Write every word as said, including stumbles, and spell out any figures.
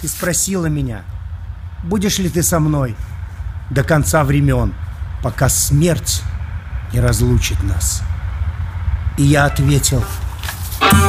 Ты спросила меня, будешь ли ты со мной до конца времен, пока смерть не разлучит нас. И я ответил: